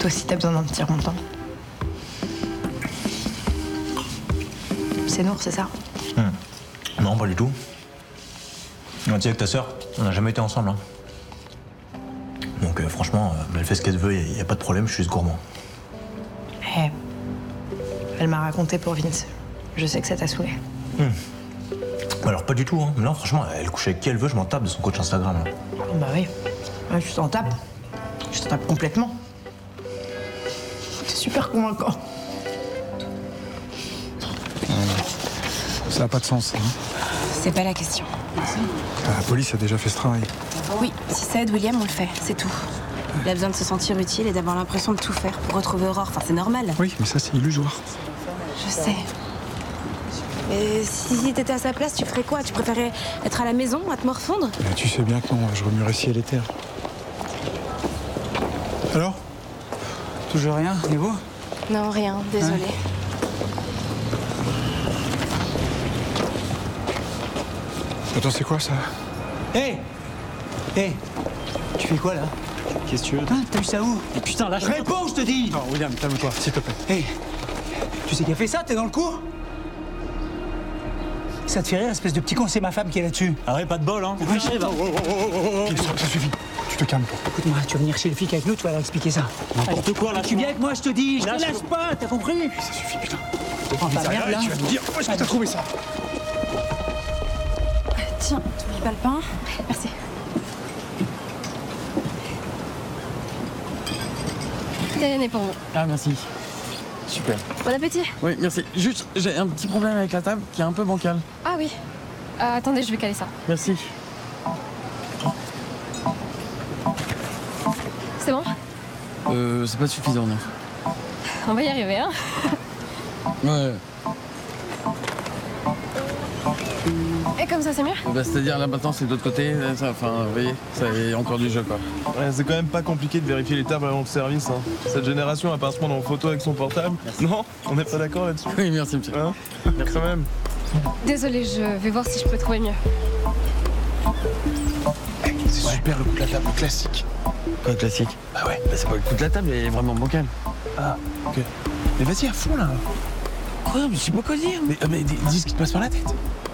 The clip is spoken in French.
Toi aussi, t'as besoin d'un petit remontant. C'est Nour, c'est ça? Non, pas du tout. Tu sais, avec ta sœur, on n'a jamais été ensemble. Hein. Donc franchement, elle fait ce qu'elle veut, il n'y a pas de problème, je suis juste gourmand. Eh, elle m'a raconté pour Vince. Je sais que ça t'a saoulé. Alors pas du tout, hein. Non, franchement, elle couche avec qui elle veut, je m'en tape de son coach Instagram. Là. Oh, bah oui. Ouais, je t'en tape. Je t'en tape complètement. C'est super convaincant. Ça n'a pas de sens, hein. C'est pas la question. La police a déjà fait ce travail. Oui, si ça aide William, on le fait, c'est tout. Il a besoin de se sentir utile et d'avoir l'impression de tout faire pour retrouver Aurore. Enfin, c'est normal. Oui, mais ça, c'est illusoire. Je sais. Et si t'étais à sa place, tu ferais quoi? Tu préférais être à la maison, à te morfondre? Mais tu sais bien que non, je remuerais ciel et terre. Alors? Toujours rien, et vous? Non, rien, désolée. Attends, c'est quoi ça? Hé tu fais quoi là? Qu'est-ce que tu veux? Hein, t'as eu ça où? Et putain, lâche réponds, je te dis! Non, William, calme-toi, s'il te plaît. Hé, tu sais qui a fait ça? T'es dans le coup? Ça te fait rire, espèce de petit con, c'est ma femme qui est là-dessus. Arrête, pas de bol, hein. Ça suffit. Tu te calmes, toi. Écoute-moi, tu vas venir chez le flic avec nous, tu vas leur expliquer ça. N'importe quoi, là. Tu viens avec moi, je te dis, je te lâche pas, t'as compris? Ça suffit, putain. Prends ta merde là. Tu vas me dire où est-ce que t'as trouvé ça? Tiens, t'oublies pas le pain. Merci. Déjeuner pour vous. Ah, merci. Super. Bon appétit. Oui, merci. Juste, j'ai un petit problème avec la table qui est un peu bancale. Ah oui. Attendez, je vais caler ça. Merci. C'est bon? C'est pas suffisant, non. On va y arriver, hein? Ouais. Et comme ça, c'est mieux? Bah, c'est-à-dire, là, maintenant, c'est de l'autre côté. Ça, enfin, vous voyez, ça est encore du jeu, quoi. Ouais, c'est quand même pas compliqué de vérifier les tables avant le service. Hein. Cette génération à part se prendre en photo avec son portable. Merci. Non, on n'est pas d'accord là-dessus. Oui, merci, monsieur. Hein? Quand même. Désolée, je vais voir si je peux trouver mieux. C'est super le coup de la table, classique. Quoi, classique? Bah ouais. Bah, c'est pas le coup de la table, elle est vraiment bancale. Ah, ok. Mais vas-y, à fond, là. Quoi? Mais je sais pas quoi dire. Mais dis ce qui te passe par la tête.